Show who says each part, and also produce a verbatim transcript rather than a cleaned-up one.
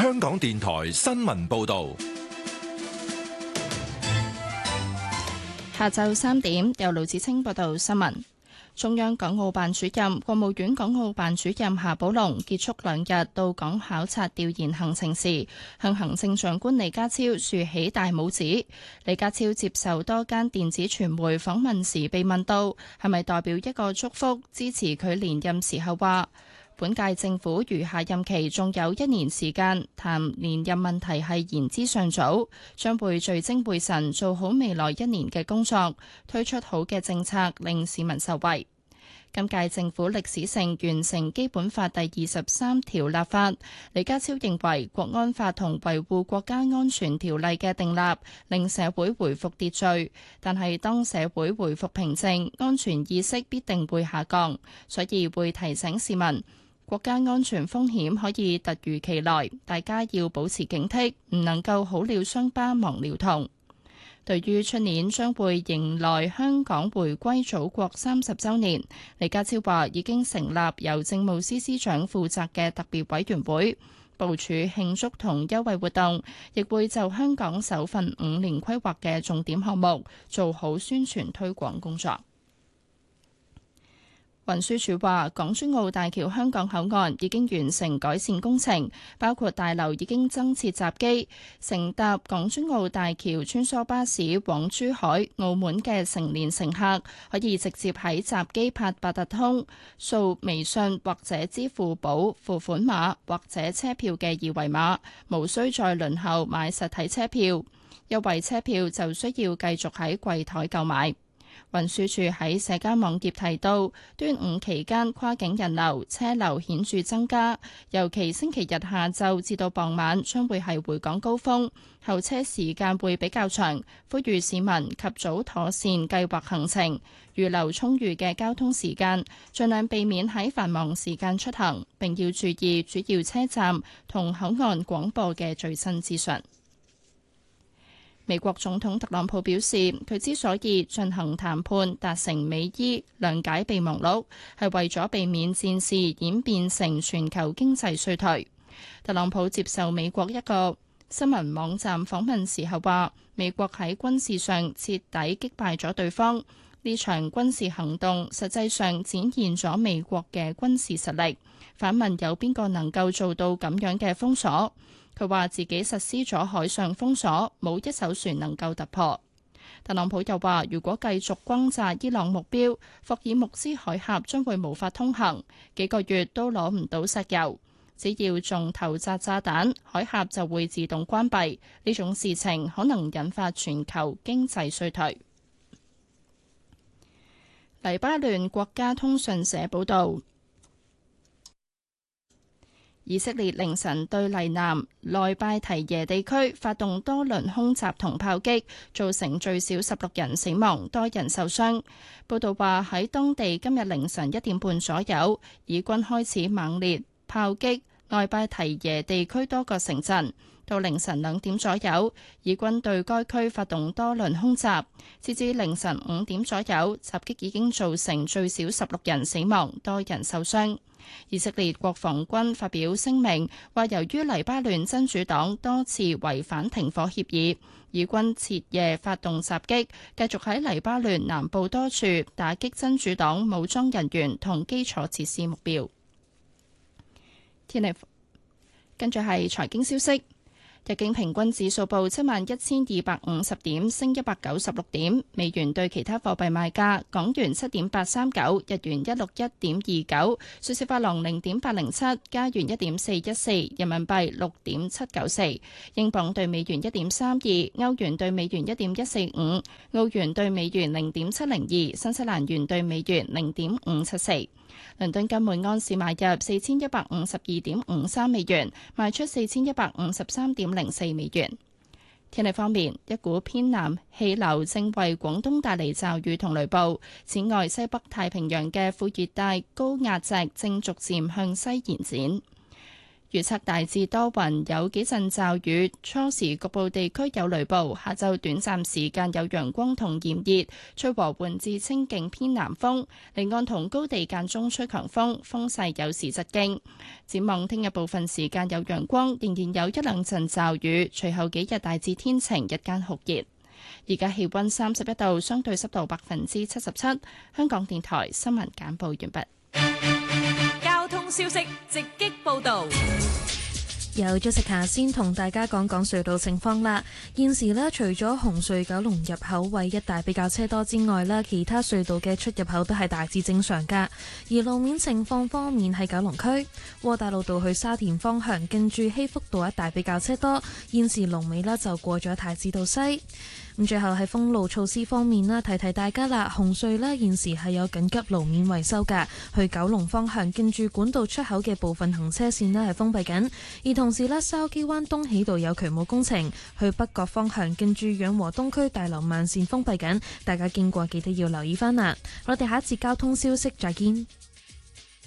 Speaker 1: 香港電台新聞報道。
Speaker 2: 下晝三點，由盧子清報道新聞。中央港澳辦主任、國務院港澳辦主任夏寶龍結束兩日到港考察調研行程時，向行政長官李家超豎起大拇指。李家超接受多間電子傳媒訪問時被問到係咪代表一個祝福支持佢連任時候話，本屆政府餘下任期仲有一年時間，談連任問題係言之尚早，將會聚精會神做好未來一年嘅工作，推出好嘅政策令市民受惠。今屆政府歷史性完成基本法第二十三條立法，李家超認為國安法同維護國家安全條例嘅訂立令社會回復秩序，但係當社會回復平靜，安全意識必定會下降，所以會提醒市民，國家安全風險可以突如其來，大家要保持警惕，唔能夠好了傷疤忘了痛。對於出年將會迎來香港回歸祖國三十週年，李家超話已經成立由政務司司長負責嘅特別委員會，部署慶祝同優惠活動，亦會就香港首份五年規劃嘅重點項目做好宣傳推廣工作。運輸署話，港珠澳大橋香港口岸已經完成改善工程，包括大樓已經增設閘機，乘搭港珠澳大橋穿梭巴士往珠海、澳門嘅成年乘客可以直接喺閘機拍八達通、掃微信或者支付寶付款碼或者車票嘅二維碼，無需再輪候買實體車票。優惠車票就需要繼續喺櫃台購買。運輸署喺社交網頁提到，端午期間跨境人流車流顯著增加，尤其星期日下晝至到傍晚將會係回港高峰，候車時間會比較長，呼籲市民及早妥善計劃行程，預留充裕嘅交通時間，盡量避免喺繁忙時間出行，並要注意主要車站同口岸廣播嘅最新資訊。美國總統特朗普表示，佢之所以進行談判達成美伊諒解備忘錄，係為咗避免戰事演變成全球經濟衰退。特朗普接受美國一個新聞網站訪問時候話，美國喺軍事上徹底擊敗咗對方，呢場軍事行動實際上展現咗美國嘅軍事實力。反問有邊個能夠做到咁樣嘅封鎖？佢話自己實施咗海上封鎖，冇一艘船能夠突破。特朗普又話，如果繼續轟炸伊朗目標，霍爾木茲海峽將會無法通行，幾個月都攞唔到石油。只要仲投擲炸彈，海峽就會自動關閉。呢種事情可能引發全球經濟衰退。黎巴嫩國家通訊社報導，以色列凌晨對黎南內拜提耶地區發動多輪空襲同炮擊，造成最少十六人死亡，多人受傷。報道話喺當地今日凌晨一點半左右，以軍開始猛烈炮擊內拜提耶地區多個城鎮。到凌晨兩點左右，以軍對該區發動多輪空襲，截至凌晨五點左右，襲擊已經造成最少十六人死亡，多人受傷。以色列國防軍發表聲明，話由於黎巴嫩真主黨多次違反停火協議，以軍徹夜發動襲擊，繼續喺黎巴嫩南部多處打擊真主黨武裝人員同基礎設施目標。天氣，跟住係財經消息。日經平均指數報七萬一千二百五十點，升一百九十六點。美元對其他貨幣賣價：港元七點八三九，日元一六一點二九，瑞士法郎零點八零七，加元一點四一四，人民幣六點七九四，英鎊對美元一點三二，歐元對美元一點一四五，澳元對美元零點七零二，新西蘭元對美元零點五七四。倫敦金每安士買入四千一百五十二點五三美元，賣出四千一百五十三點零四美元。天氣方面，一股偏南氣流正為廣東帶嚟驟雨同雷暴。此外，西北太平洋嘅副熱帶高壓脊正逐漸向西延展。 預測大致多雲，有幾陣驟雨，初時局部地區有雷暴，下晝短暫時間有陽光同炎熱，吹和緩至清勁偏南風，離岸同高地間中吹強風，風勢有時疾勁。展望聽日部分時間有陽光，仍然有一兩陣驟雨，隨後幾日大致天晴，日間酷熱。而家氣溫三十一度，相對濕度百分之七十七。香港電台新聞簡報完畢。
Speaker 3: 交通消息直擊報道。
Speaker 4: 有 Jessica 先同大家講講隧道情況啦。現時呢，除咗紅隧九龍入口位一帶比較車多之外啦，其他隧道嘅出入口都係大致正常噶。而路面情況方面，喺九龍區窩打老道去沙田方向，近住禧福道一帶比較車多。現時龍尾呢就過咗太子道西。咁最後喺封路措施方面啦，提提大家啦，紅隧呢現時係有緊急路面維修噶，去九龍方向近住管道出口嘅部分行車線呢係封閉緊，而同時呢，筲箕灣東喜道有渠務工程，去北角方向近住養和東區大樓慢線封閉緊，大家經過記得要留意翻啦。我哋下一節交通消息再見。